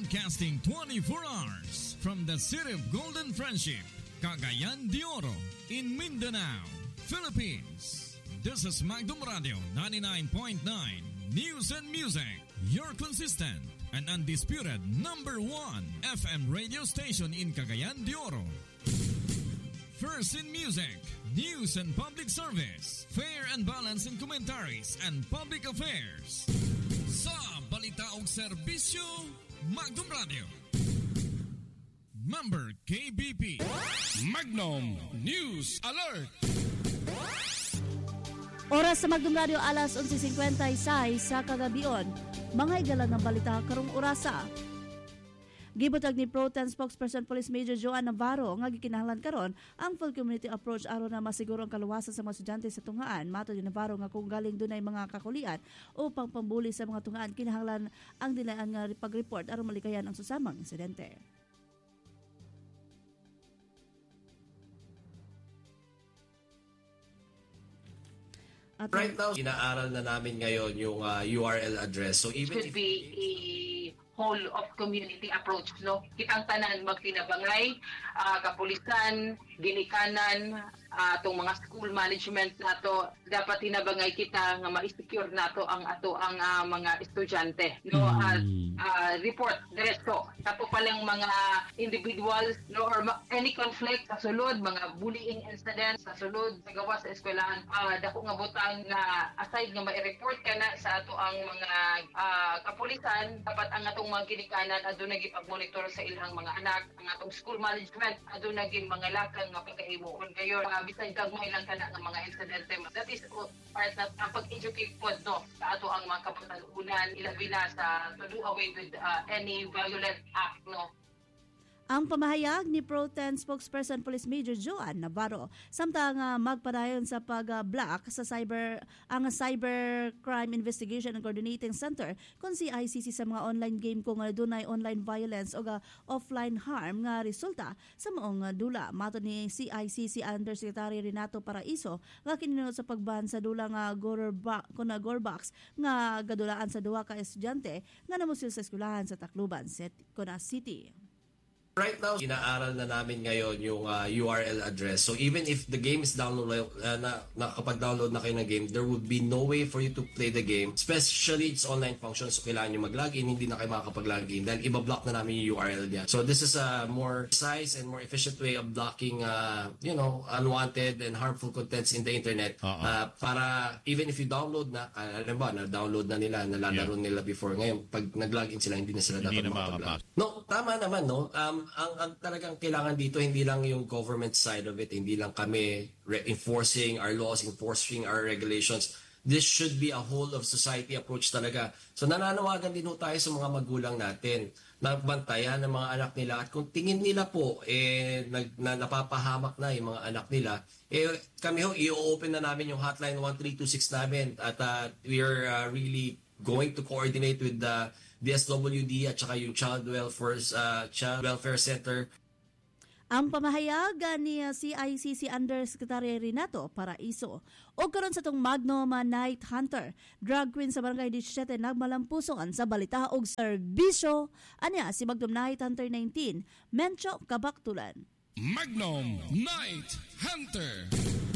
Broadcasting 24 hours from the city of Golden Friendship, Cagayan de Oro, in Mindanao, Philippines. This is Magdum Radio 99.9 News and Music, your consistent and undisputed number 1 FM radio station in Cagayan de Oro. First in music, news and public service, fair and balanced in commentaries and public affairs. Sa balita o serbisyo, Magdum Radio. Member KBP. Magnum News Alert. Oras sa Magdum Radio alas 11:56 sa kagabion. Mga igalan ng balita karong orasa. Gibutag ni Pro-Tem Spokesperson Police Major Joan Navarro nga gikinahanglan karon ang full community approach aron na masiguro ang kaluwasan sa mga estudyante sa tungaan. Matod ni Navarro nga kung galing dunay mga kakulian upang pambuli sa mga tungaan, kinahanglan ang dilaan nga pag-report aron malikayan ang susamang insidente. Right now, inaaral na namin ngayon yung URL address. So even should be a whole of community approach, no? Kitang tanan magtinabangay, kapulisan, ginikanan, atong mga school management nato, dapat tinabangay kita nga ma-secure nato ang mga estudyante, no? Report diretso kapo palang mga individuals, no, or any conflict sa sulod, mga bullying incidents sa sulod sa gawas sa eskwelahan. Dako nga butang nga aside nga ma-report kana sa ato ang mga kapulisan, dapat ang atong mga ginikanan aduna gipag-monitor sa ilang mga anak, ang atong school management aduna gid mga lakang nga pagkahimuon kayo bisan kag mo ilang kana nga mga insidente. That is part na ang pag-educate pod, no, sa ato ang mga kabatanunan ilabila sa to do away with any violent act, no. Ang pamahayag ni Pro-Tem Spokesperson Police Major Joan Navarro samtang magpadayon sa pag-block sa Cybercrime Investigation and Coordinating Center kung CICC sa mga online game kung dunay online violence o offline harm nga resulta sa maong dula. Matod ni CICC Undersecretary Renato Paraiso nga kininunod sa pagban sa dula nga Gorbox nga gadulaan sa duwa ka estudyante nga namusil sa eskwelahan sa Tacloban City. Right now, inaaral na namin ngayon yung URL address. So even if the game is download, nakapag-download na kayo ng game, there would be no way for you to play the game. Especially it's online function, so kailangan nyo mag-login, hindi na kayo makakapag-login dahil ibablock na namin yung URL niya. So this is a more precise and more efficient way of blocking unwanted and harmful contents in the internet. Para even if you download na, alam ba, na-download na nila, nalalaro nila before. Ngayon, pag nag-login sila, hindi na sila dapat makapag-log. No, tama naman, no? Ang talagang kailangan dito, hindi lang yung government side of it, hindi lang kami enforcing our laws, enforcing our regulations. This should be a whole of society approach talaga. So nananawagan din tayo sa mga magulang natin na bantayan ng mga anak nila at kung tingin nila po napapahamak na yung mga anak nila, kami i-open na namin yung hotline 1326 namin at we are really going to coordinate with the DSWD at saka yung Child Welfare Center. Ang pamahayag ni CICC Undersecretary Renato Paraiso. O karon sa tong Magnum Night Hunter, drag queen sa Barangay 17 nagmalampuson sa balita og serbisyo. Anya si Magnum Night Hunter 19, Mencho Kabaktulan. Magnum Night Hunter.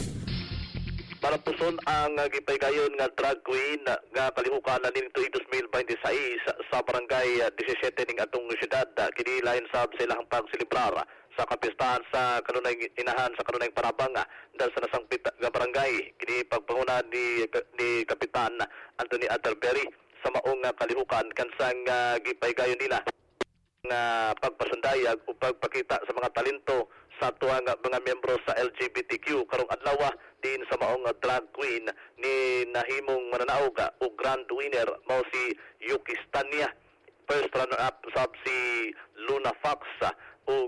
Para puson ang gipaygayon nga drag queen nga kalihukan na nito 2026 sa barangay 17 ning atong syudad. Kini lain sab sila ang pagsilibrar sa kapistahan sa kanunay inahan sa kanunay parabang dahil sa nasangpit nga barangay. Kini pagpanguna ni Kapitan Anthony Atterbury sa maong kalihukan kansang gipaygayon nila nga pagpasundayag o pagpakita sa mga talento sa tuwang mga miyembro sa LGBTQ karong adlaw din sa maong drag queen ni nahimong mananaog o grand winner mao si Yuki Stania. First runner-up sab si Luna Fox o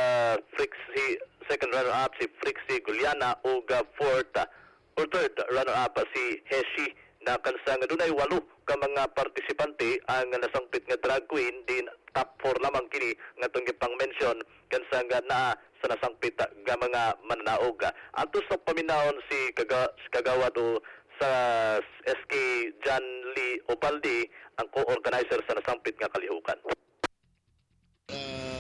second runner-up si Frixie Guliana o third runner-up si Heshi na kansang dunay 8 ka mga partisipante ang nasangpit nga drag queen din top 4 lamang kini nga tong gipang mention kansang na sa nasangpit nga mga mananaog. Ato sa paminawon si kagawad o sa SK John Lee Opaldi ang co-organizer sa nasangpit nga kalihukan.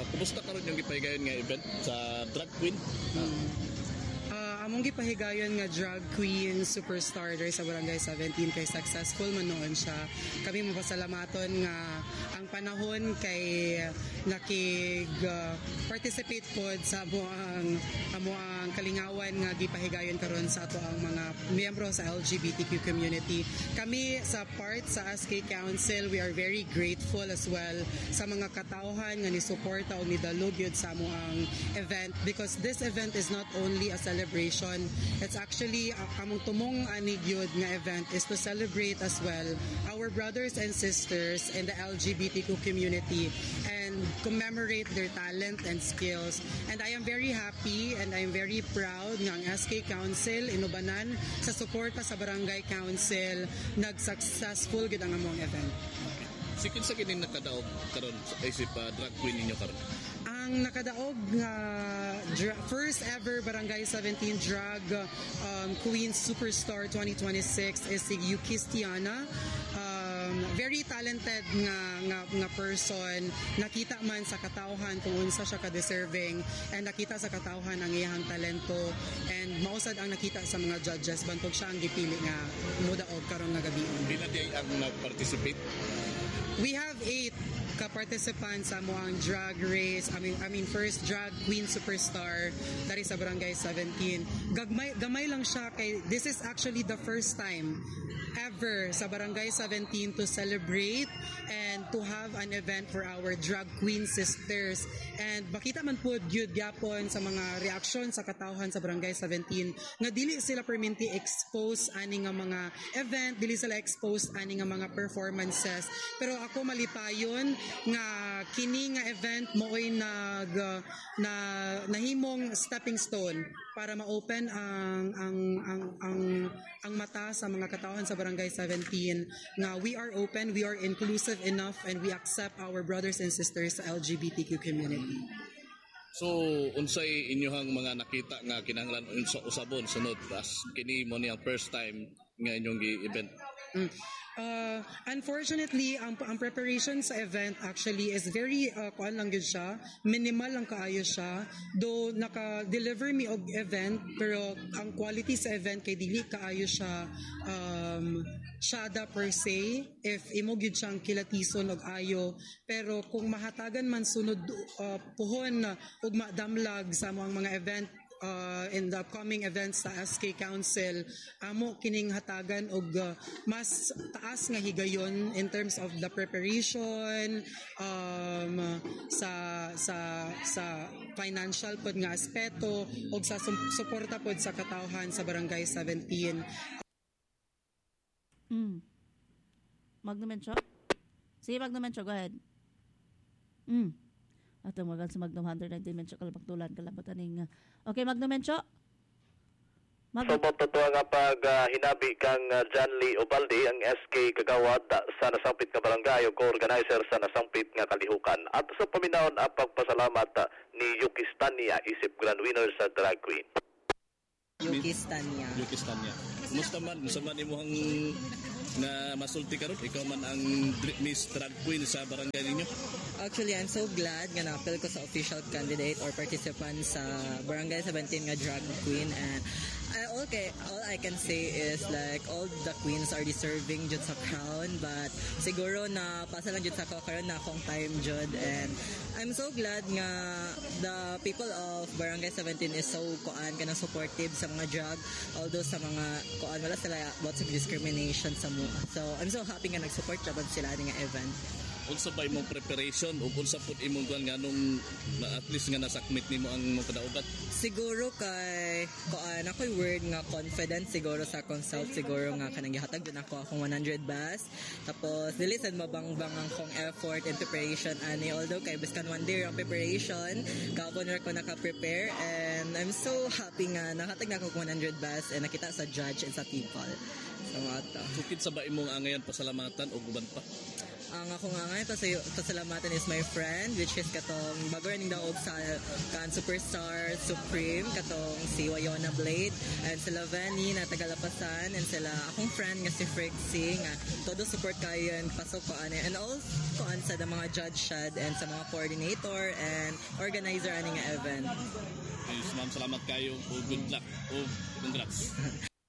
kumusta karon yung gipahigayon nga event sa Drag Queen? Among gipahigayon nga drag queen superstar sa Barangay 17 kay successful man noon siya. Kami mapasalamaton nga ang panahon kay nakig participate pod sa amoang kalingawan nga gipahigayon karon sa ato ang mga miyembro sa LGBTQ community. Kami sa part sa SK Council, we are very grateful as well sa mga katauhan nga ni suporta o ni dalog yun sa amoang event, because this event is not only a celebration. It's actually among tumong anig yun nga event is to celebrate as well our brothers and sisters in the LGBTQ community and commemorate their talent and skills. And I am very happy and I am very proud nga ang SK Council inubanan sa suporta sa Barangay Council nag-successful gid ang among event. Sikin sa kining nakadaog karon sa isip drag queen ninyo karon. Ang nakadaog first ever Barangay 17 Drag Queen Superstar 2026 is si Yukis Tiana. Very talented nga person. Nakita man sa katauhan kung unsa siya ka-deserving and nakita sa katauhan ang iyang talento and mausad ang nakita sa mga judges bantog siya ang gipili nga mudaog karon nga gabi. Pila di ang nag-participate? We have 8 ka-participants sa moang drag race. I mean first drag queen superstar dari sa Barangay 17. Gamay lang siya kay this is actually the first time ever sa Barangay 17 to celebrate and to have an event for our drag queen sisters. And makita man po gyud gyapon sa mga reaksyon sa katauhan sa Barangay 17 nga dili sila perminti expose ani nga mga event, dili sila expose ani nga mga performances. Pero ako malipayon nga kini nga event mo'y nahimong stepping stone para ma-open ang mata sa mga katauhan sa Barangay 17 nga we are open, we are inclusive enough, and we accept our brothers and sisters sa LGBTQ community. So unsay inyohang mga nakita nga kinahanglan unsa usabon sunod as kini mo ni ang first time nga inyong gi-event? Unfortunately, ang preparation sa event actually is very kuan lang gyud siya, minimal lang kaayo siya. Though naka-deliver me og event, pero ang quality sa event kay dili kaayo siya syada per se if imo gyud siyang kilatison og ayo. Pero kung mahatagan man sunod puhon og madamlag sa mga event in the upcoming events sa SK Council, amo kining hatagan og mas taas nga higayon in terms of the preparation sa financial pod nga aspeto og sa suporta pod sa katauhan sa Barangay 17. Magnumencho? Sige, Magnumencho, go ahead. Ato magan sa Magnum 119 Mencho kalapagtulan kalabataning. Okay, Magnum Mencho. So totoo nga pag hinabi kang John Lee Ubaldi ang SK kagawad sa nasampit nga barangay o co-organizer sa nasampit nga kalihukan. At sa paminahon ang pagpasalamat ni Yukis Tanya, isip grand winner sa Drag Queen. Yukis Tanya. Kumusta man imong na masulti karon ikaw man ang Miss Drag Queen sa barangay ninyo? Actually, I'm so glad nga na-appeal ko sa official candidate or participant sa Barangay 17 nga Drag Queen, and all I can say is like all the queens are deserving jud sa crown, but siguro na pasa lang jud sa ko karon na akong time jud, and I'm so glad nga the people of Barangay 17 is so kanang supportive sa mga drag, although sa mga wala sila lots of discrimination sa mga. So I'm so happy nga nag-support jud sila nga event. Unsa ba imong preparation o unsa pud imong kuan nga nung at least nga nasakmit nimo ang mga kadaugat? Siguro kay ako'y word nga confident siguro sa consult siguro nga kanang gihatag din ako akong 100 bas. Tapos dili sad mabangbang ang kong effort and preparation ani, although kay biskan one day ang preparation kapon ra ko naka-prepare, and I'm so happy nga nahatag na ako 100 bas and nakita sa judge and sa people. So ata. Sukid sa ba imong angayan pasalamatan o guban pa? Ang ako nga ngayon pasalamatan is my friend, which is katong bago rin daog sa kan Superstar Supreme, katong si Wayona Blade and sila Vanny na Tagalapasan, and sila akong friend nga si Frixie nga todo support kayo and pasok ko ani, and also sa mga judge and sa mga coordinator and organizer aning event. Yes, ma'am, salamat kayo. Good luck. Congrats.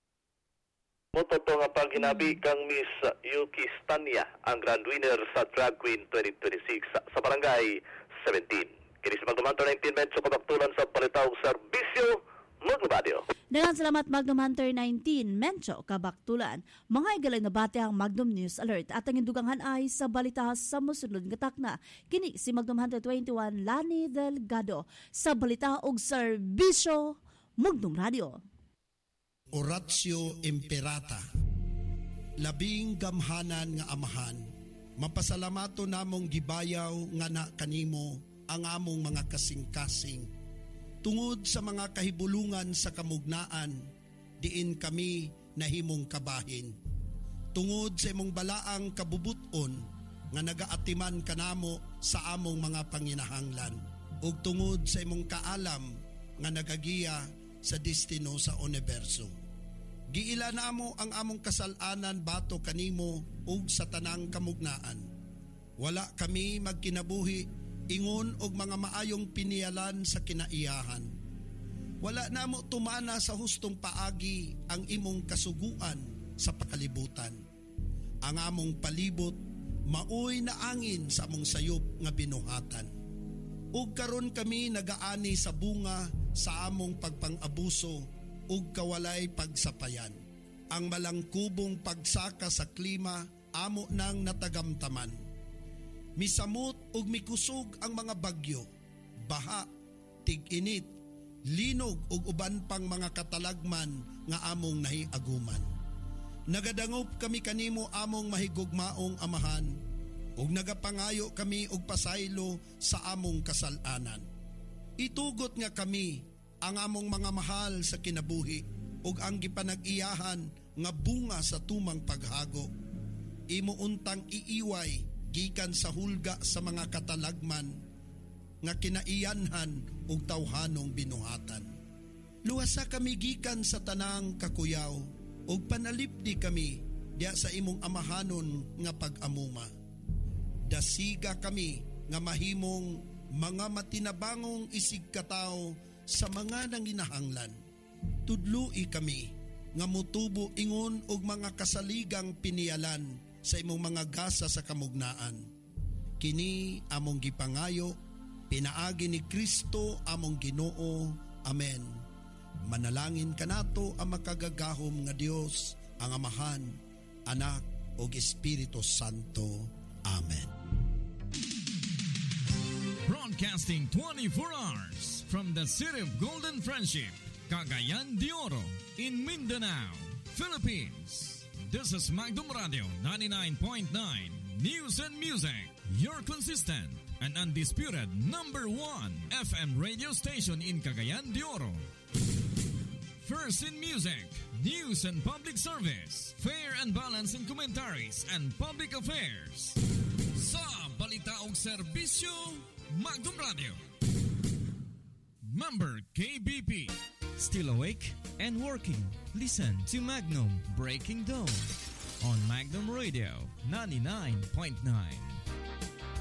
Mototo nga paghinabi kang Miss Yuki Stania ang grand winner sa Drag Queen 2026 sa Barangay 17. Kini sa Magnum Hunter 19 medyo kabaktulan sa palitaw serbisyo Magnum. Daghang salamat Magnum Hunter 19 Mencho kabaktulan. Mga igalay na bate ang Magnum News Alert at ang indugangan ay sa balita sa musunod nga takna. Kini si Magnum Hunter 21 Lani Delgado sa balita og serbisyo Magnum Radio. Oratio Imperata. Labing gamhanan nga amahan. Mapasalamato namong gibayaw nga na kanimo ang among mga kasing-kasing. Tungod sa mga kahibulungan sa kamugnaan, diin kami nahimong kabahin. Tungod sa imong balaang kabubuton, nga nagaatiman kanamo sa among mga panginahanglan. Ug tungod sa imong kaalam, nga nagagiya sa destino sa universo. Giila namo ang among kasalanan bato kanimo ug sa tanang kamugnaan. Wala kami magkinabuhi ingon og mga maayong pinialan sa kinaiyahan. Wala namo tumana sa hustong paagi ang imong kasuguan sa pakalibutan. Ang among palibot maoy na angin sa among sayop nga binuhatan. Ug karon kami nagaani sa bunga sa among pagpang-abuso ug kawalay pagsapayan. Ang malangkubong pagsaka sa klima amo nang natagamtaman. Misamot ug mikusog ang mga bagyo, baha, tig-init, linog ug uban pang mga katalagman nga among nahiaguman. Nagadangop kami kanimo among mahigugmaong amahan ug nagapangayo kami og pasaylo sa among kasalanan. Itugot nga kami ang among mga mahal sa kinabuhi ug ang gipanag-iyahan nga bunga sa tumang paghago. Imo untang iiway gikan sa hulga sa mga katalagman nga kinaiyanhan ug tawhanong binuhatan. Luwasa kami gikan sa tanang kakuyaw ug panalipdi kami diya sa imong amahanon nga pag-amuma. Dasiga kami nga mahimong mga matinabangong isig katao sa mga nanginahanglan. Tudloi kami nga mutubo ingon og mga kasaligang pinialan sa imong mga gasa sa kamugnaan. Kini among gipangayo, pinaagi ni Kristo among Ginoo. Amen. Manalangin kanato ang makagagahom nga Dios, ang Amahan, Anak ug Espiritu Santo. Amen. Broadcasting 24 hours from the City of Golden Friendship, Cagayan de Oro, in Mindanao, Philippines. This is Magnum Radio 99.9 News and Music, your consistent and undisputed number 1 FM radio station in Cagayan de Oro. First in music, news and public service, fair and balanced in commentaries and public affairs. Sa balita og serbisyo, Magnum Radio. Member KBP. Still awake and working? Listen to Magnum Breaking Dawn on Magnum Radio 99.9.